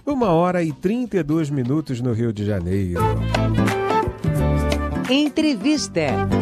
1h32 no Rio de Janeiro. Entrevista.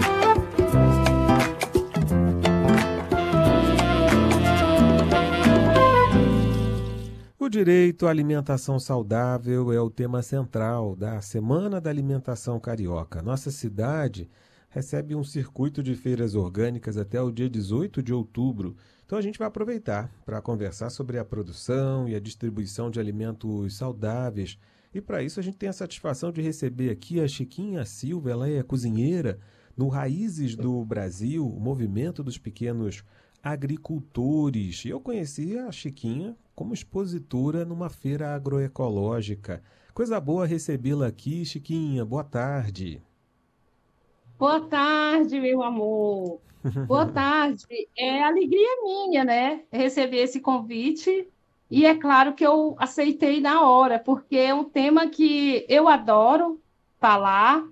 O direito à alimentação saudável é o tema central da Semana da Alimentação Carioca. Nossa cidade recebe um circuito de feiras orgânicas até o dia 18 de outubro. Então a gente vai aproveitar para conversar sobre a produção e a distribuição de alimentos saudáveis. E para isso a gente tem a satisfação de receber aqui a Chiquinha Silva, ela é cozinheira no Raízes do Brasil, o movimento dos pequenos agricultores. E eu conheci a Chiquinha como expositora numa feira agroecológica. Coisa boa recebê-la aqui, Chiquinha. Boa tarde. Boa tarde, meu amor. Boa tarde. É alegria minha, né? Receber esse convite. E é claro que eu aceitei na hora, porque é um tema que eu adoro falar.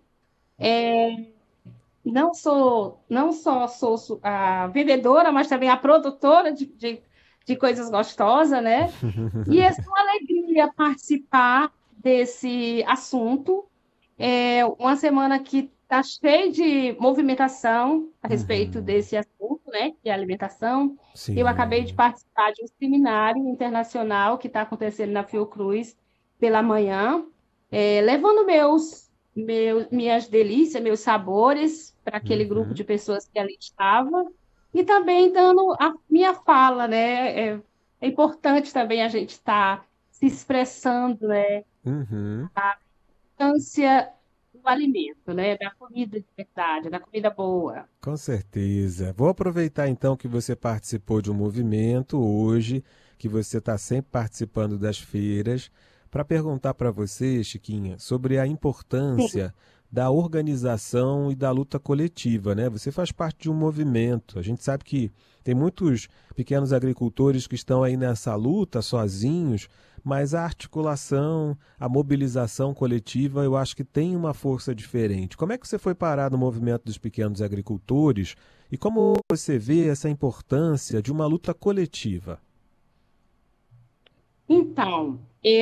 Não só sou a vendedora, mas também a produtora de coisas gostosas, né? E é uma alegria participar desse assunto. É uma semana que está cheia de movimentação a respeito desse assunto, né, que é a alimentação. Eu acabei de Sim. participar de um seminário internacional que está acontecendo na Fiocruz pela manhã, levando minhas delícias, meus sabores para aquele grupo Uhum. de pessoas que ali estava, e também dando a minha fala, né? É importante também a gente estar se expressando, né? Uhum. Importância do alimento, né? Da comida de verdade, da comida boa. Com certeza. Vou aproveitar então que você participou de um movimento hoje, que você está sempre participando das feiras, para perguntar para você, Chiquinha, sobre a Sim, importância da organização e da luta coletiva, né? Você faz parte de um movimento. A gente sabe que tem muitos pequenos agricultores que estão aí nessa luta sozinhos, mas a articulação, a mobilização coletiva, eu acho que tem uma força diferente. Como é que você foi parar no movimento dos pequenos agricultores e como você vê essa importância de uma luta coletiva? então,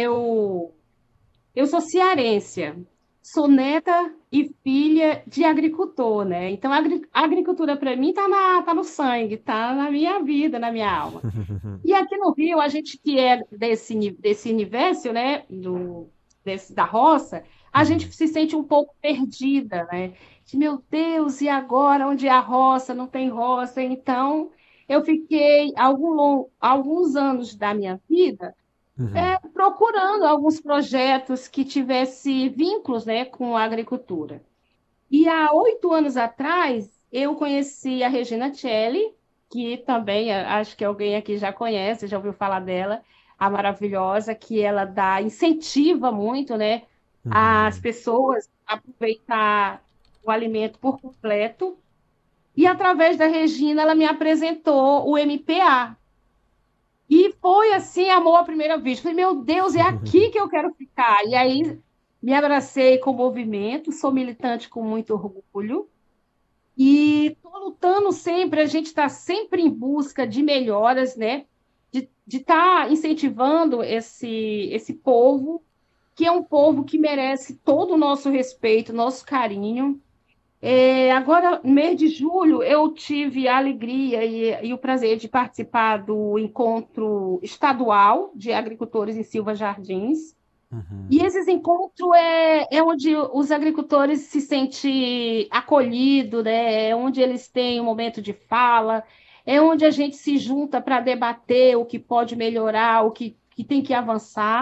eu sou cearense, sou neta e filha de agricultor, né? Então, a agricultura para mim tá no sangue, tá na minha vida, na minha alma. E aqui no Rio, a gente que é desse universo, né, da roça, a gente Uhum. se sente um pouco perdida, né? Meu Deus, e agora onde é a roça? Não tem roça. Então, eu fiquei alguns anos da minha vida Uhum. procurando alguns projetos que tivessem vínculos, né, com a agricultura. E há 8 anos atrás, eu conheci a Regina Celli, que também acho que alguém aqui já conhece, já ouviu falar dela, a maravilhosa, que ela incentiva muito, né, as Uhum. pessoas a aproveitar o alimento por completo. E através da Regina, ela me apresentou o MPA. E foi assim, amor à primeira vista. Falei, meu Deus, é aqui que eu quero ficar. E aí me abracei com o movimento, sou militante com muito orgulho. E estou lutando sempre, a gente está sempre em busca de melhoras, né? De estar incentivando esse povo, que é um povo que merece todo o nosso respeito, nosso carinho. Agora, no mês de julho, eu tive a alegria e o prazer de participar do encontro estadual de agricultores em Silva Jardins. Uhum. E esses encontros é onde os agricultores se sentem acolhidos, né? É onde eles têm um momento de fala, é onde a gente se junta para debater o que pode melhorar, que tem que avançar.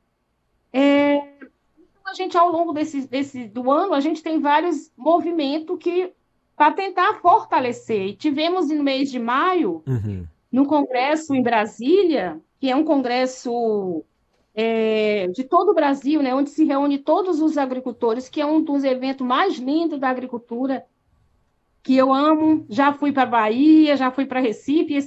A gente, ao longo do ano, a gente tem vários movimentos que para tentar fortalecer. E tivemos no mês de maio, Uhum. no congresso em Brasília, que é um congresso de todo o Brasil, né, onde se reúne todos os agricultores, que é um dos eventos mais lindos da agricultura, que eu amo. Já fui para Bahia, já fui para Recife,